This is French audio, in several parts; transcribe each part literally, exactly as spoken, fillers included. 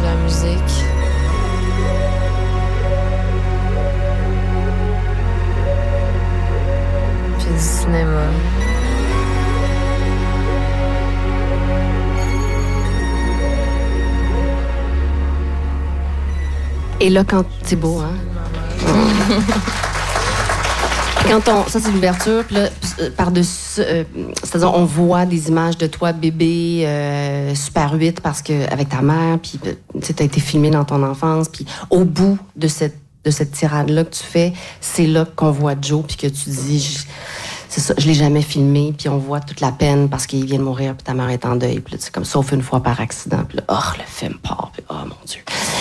la musique. Puis du cinéma. Et là, quand c'est beau, hein? Quand on, ça, c'est l'ouverture, puis là, par-dessus, euh, c'est-à-dire, on voit des images de toi, bébé, euh, Super huit, parce que, avec ta mère, puis, tu sais, t'as été filmé dans ton enfance, puis au bout de cette, de cette tirade-là que tu fais, c'est là qu'on voit Joe, puis que tu dis, je, c'est ça, je l'ai jamais filmé, puis on voit toute la peine parce qu'il vient de mourir, puis ta mère est en deuil, puis là, c'est comme, sauf une fois par accident, puis là, oh, le film part, puis oh, mon Dieu.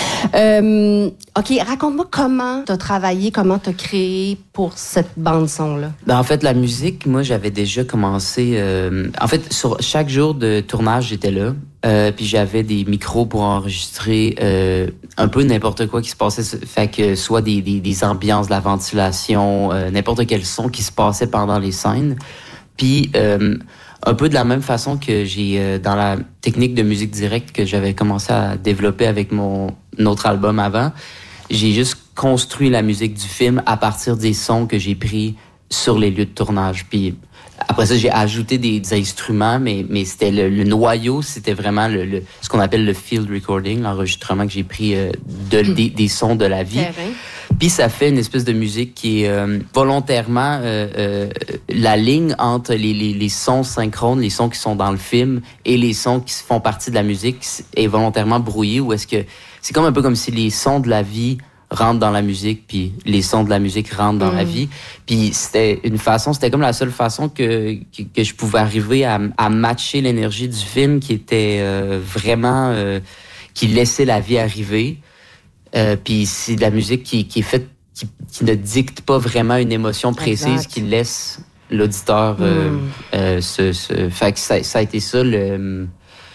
Euh, OK, raconte-moi comment t'as travaillé, comment t'as créé pour cette bande-son-là. Ben, en fait, la musique, moi, j'avais déjà commencé... Euh, en fait, sur chaque jour de tournage, j'étais là. Euh, puis j'avais des micros pour enregistrer euh, un peu n'importe quoi qui se passait. Fait que soit des, des, des ambiances, de la ventilation, euh, n'importe quel son qui se passait pendant les scènes. Puis... Euh, un peu de la même façon que j'ai, euh, dans la technique de musique directe que j'avais commencé à développer avec mon autre album avant, j'ai juste construit la musique du film à partir des sons que j'ai pris sur les lieux de tournage. Puis après ça, j'ai ajouté des, des instruments, mais, mais c'était le, le noyau, c'était vraiment le, le, ce qu'on appelle le field recording, l'enregistrement que j'ai pris euh, de, mmh. des, des sons de la vie. Terrain. Puis ça fait une espèce de musique qui est euh, volontairement euh, euh, la ligne entre les, les, les sons synchrones, les sons qui sont dans le film et les sons qui font partie de la musique est volontairement brouillée. Ou est-ce que c'est comme un peu comme si les sons de la vie rentrent dans la musique, puis les sons de la musique rentrent dans mmh. la vie. Puis c'était une façon, c'était comme la seule façon que que, que je pouvais arriver à, à matcher l'énergie du film qui était euh, vraiment euh, qui laissait la vie arriver. Euh, puis c'est de la musique qui, qui est faite, qui, qui ne dicte pas vraiment une émotion précise, exact. Qui laisse l'auditeur euh, mm. euh, se, se... Fait que ça, ça a été ça, le...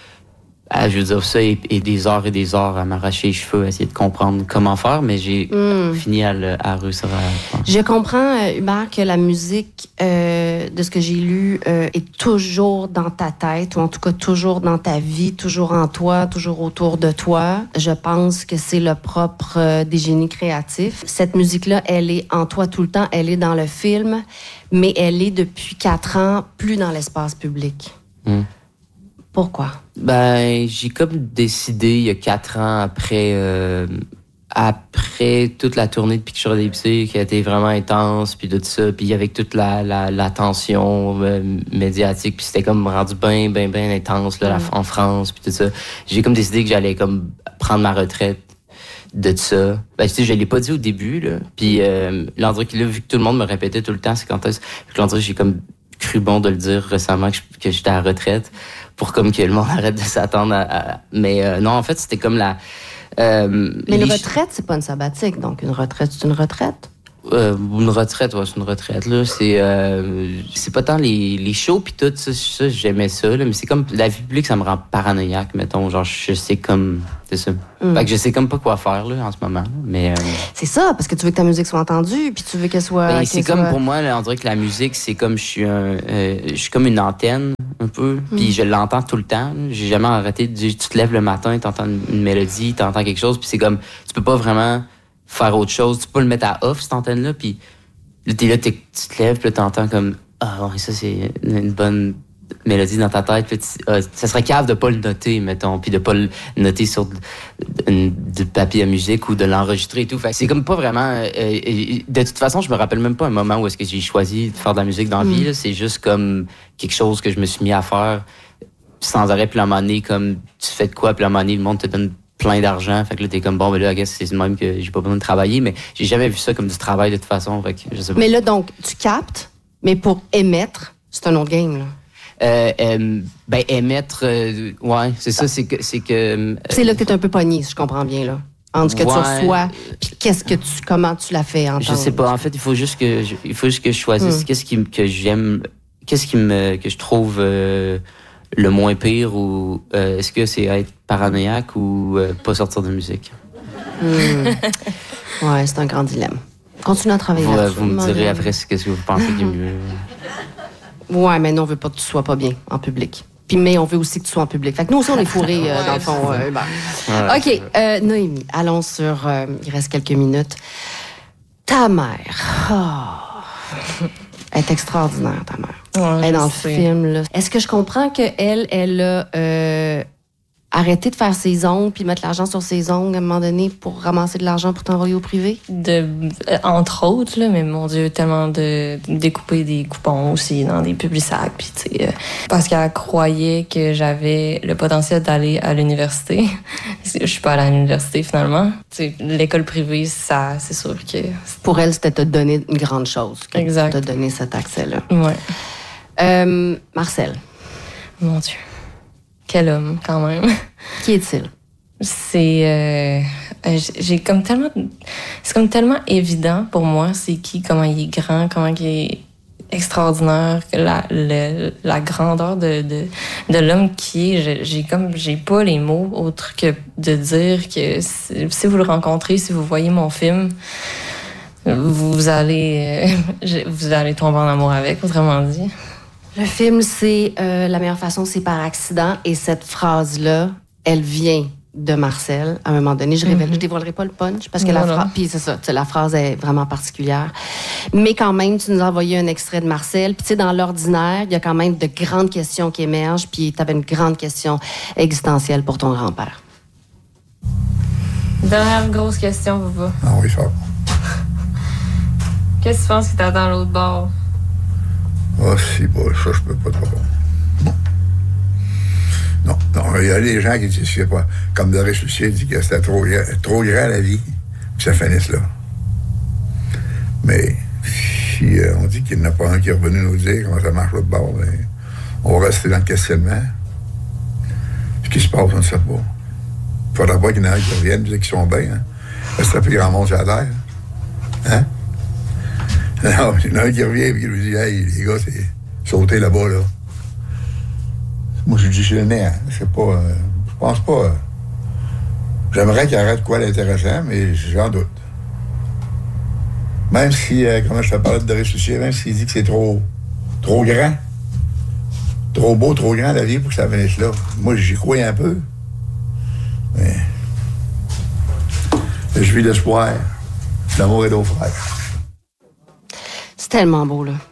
Ah, je veux dire, ça et, et des heures et des heures à m'arracher les cheveux, à essayer de comprendre comment faire, mais j'ai mm. fini à, le, à réussir à... Je comprends, euh, Hubert, que la musique, euh, de ce que j'ai lu, euh, est toujours dans ta tête, ou en tout cas toujours dans ta vie, toujours en toi, toujours autour de toi. Je pense que c'est le propre euh, des génies créatifs. Cette musique-là, elle est en toi tout le temps, elle est dans le film, mais elle est depuis quatre ans plus dans l'espace public. Mm. Pourquoi? Ben, j'ai comme décidé il y a quatre ans après euh, après toute la tournée de Picture des Psy qui a été vraiment intense, puis tout ça, puis avec toute la la, la tension euh, médiatique, puis c'était comme rendu bien bien bien intense là, mm. la, en France, puis tout ça. J'ai comme décidé que j'allais comme prendre ma retraite de ça. Ben, tu sais, je l'ai pas dit au début là, puis euh, l'endroit qu'il a vu que tout le monde me répétait tout le temps, c'est quand est-ce que l'endroit j'ai comme cru bon de le dire récemment que, je, que j'étais à la retraite pour comme que le monde arrête de s'attendre à... à mais euh, non, en fait, c'était comme la... Euh, mais une retraite, c'est pas une sabbatique, donc une retraite, c'est une retraite? Euh, une retraite, ouais, c'est une retraite, là. C'est, euh, c'est pas tant les, les shows pis tout, ça, ça j'aimais ça, là, mais c'est comme... La vie publique, ça me rend paranoïaque, mettons, genre, je sais comme... C'est ça. Mm. Fait que je sais comme pas quoi faire, là, en ce moment, mais... Euh, c'est ça, parce que tu veux que ta musique soit entendue, puis tu veux qu'elle soit... Ben, qu'elle c'est soit... comme, pour moi, là, on dirait que la musique, c'est comme, je suis un... Euh, je suis comme une antenne, un peu, puis mm. je l'entends tout le temps. J'ai jamais arrêté de dire, tu te lèves le matin, t'entends une, une mélodie, t'entends quelque chose, puis c'est comme... Tu peux pas vraiment... faire autre chose, tu peux le mettre à off, cette antenne-là, puis là, t'es là, t'es, tu te lèves, puis là, t'entends comme, ah, ouais, ça, c'est une bonne mélodie dans ta tête, puis tu, ah, ça serait cave de pas le noter, mettons, puis de pas le noter sur du, du papier à musique ou de l'enregistrer et tout. Fait que c'est comme pas vraiment... Euh, de toute façon, je me rappelle même pas un moment où est-ce que j'ai choisi de faire de la musique dans la mm. vie, là. C'est juste comme quelque chose que je me suis mis à faire sans arrêt, puis à un moment donné, comme, tu fais de quoi, puis à un moment donné, le monde te donne plein d'argent, fait que là t'es comme bon ben là I guess c'est même que j'ai pas besoin de travailler, mais j'ai jamais vu ça comme du travail de toute façon, fait que je sais pas. Mais là donc tu captes, mais pour émettre c'est un autre game là. Euh, euh, ben émettre, euh, ouais c'est ça, c'est que c'est que. Euh, c'est là que t'es un peu pogné, si je comprends bien là. Entre ce que ouais. tu reçois, puis qu'est-ce que tu, comment tu l'as fait entendre. Je sais pas, en fait il faut juste que je, il faut juste que je choisisse mm. qu'est-ce qui que j'aime, qu'est-ce qui me que je trouve. Euh, le moins pire, ou euh, est-ce que c'est être paranoïaque ou euh, pas sortir de musique? Mmh. Ouais, c'est un grand dilemme. Continue à travailler vous, là-dessus. Vous me direz après ce que vous pensez qui est mieux. Ouais, mais non, on veut pas que tu sois pas bien en public. Puis, mais on veut aussi que tu sois en public. Fait que nous aussi, on est fourrés, euh, dans le fond, euh, Hubert. Ouais, OK, euh, Noémie, allons sur... euh, il reste quelques minutes. Ta mère. Oh. Elle est extraordinaire, ta mère. Ouais, Elle est dans le sais. film, là. Est-ce que je comprends qu'elle, elle a euh, arrêté de faire ses ongles puis mettre l'argent sur ses ongles à un moment donné pour ramasser de l'argent pour t'envoyer au privé? De, euh, entre autres, là, mais mon Dieu, tellement de, de découper des coupons aussi dans des publics-sacs. Puis, tu sais, euh, parce qu'elle croyait que j'avais le potentiel d'aller à l'université. Je suis pas allée à l'université, finalement. Tu sais, l'école privée, ça, c'est sûr que... Pour elle, c'était te donner une grande chose. que Exact. Te donner cet accès-là. Ouais. Euh, Marcel, Mon Dieu. Quel homme, quand même. qui est-il? C'est... euh, euh, j'ai comme tellement... C'est comme tellement évident pour moi, c'est qui, comment il est grand, comment il est extraordinaire, que la, le- la grandeur de, de, de l'homme qui est. J'ai- J'ai comme... J'ai pas les mots autres que de dire que si, si vous le rencontrez, si vous voyez mon film, vous allez... euh, je- vous allez tomber en amour avec, autrement dit. Le film, c'est euh, La meilleure façon, c'est par accident. Et cette phrase-là, elle vient de Marcel. À un moment donné, je révèle, Mhm. je dévoilerai pas le punch parce que Non, la non. phrase, puis c'est ça, tu sais, la phrase est vraiment particulière. Mais quand même, tu nous as envoyé un extrait de Marcel. Puis tu sais, dans l'ordinaire, il y a quand même de grandes questions qui émergent. Puis tu avais une grande question existentielle pour ton grand-père. Dernière grosse question, Bouba. Ah oui, ça. Qu'est-ce que tu penses qui t'attend à l'autre bord? Ah, si, bon, ça, je peux pas te répondre. Non. Non, non, il y a des gens qui disent, je sais pas, comme Doris Lucier dit que c'était trop, gra- trop grand la vie, que ça finisse là. Mais si euh, on dit qu'il n'y en a pas un qui est revenu nous dire comment ça marche l'autre bord, ben, on va rester dans le questionnement. Ce qui se passe, on ne sait pas. Il faudra pas qu'il y en ait qui reviennent, dire qu'ils sont bien. Hein? Parce que ça plus grand monde sur la terre. Hein? Non, il y en a un qui revient et qui lui dit, hey, les gars, c'est sauter là-bas, là. Moi, je dis, c'est le nez, hein. C'est pas. Euh, je pense pas. Euh, j'aimerais qu'il arrête quoi d'intéressant, mais j'en doute. Même si, euh, comme je te parlais de Doris Lucier, même s'il dit que c'est trop. trop grand. Trop beau, trop grand la vie pour que ça finisse là. Moi, j'y crois un peu. Mais. Je vis l'espoir. L'amour et d'eau frère. C'est tellement beau, là.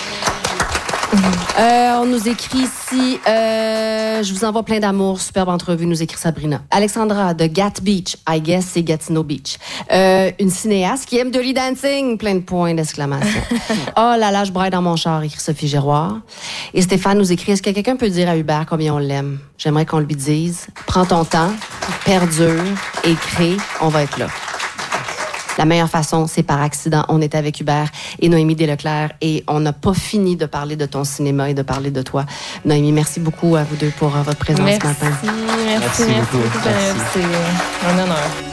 Euh, on nous écrit ici, euh, je vous envoie plein d'amour, superbe entrevue, nous écrit Sabrina. Alexandra de Gat Beach, I guess c'est Gatineau Beach. Euh, une cinéaste qui aime Dirty Dancing, plein de points d'exclamation. Oh là là, je braille dans mon char, écrit Sophie Giroir. Et Stéphane nous écrit, est-ce que quelqu'un peut dire à Hubert combien on l'aime? J'aimerais qu'on lui dise, prends ton temps, perdure, écris, on va être là. La meilleure façon, c'est par accident. On est avec Hubert et Noémie Desleclerc et on n'a pas fini de parler de ton cinéma et de parler de toi. Noémie, merci beaucoup à vous deux pour euh, votre présence Merci, ce matin. merci, merci, Merci beaucoup. beaucoup, Geneviève. Merci. C'est un honneur.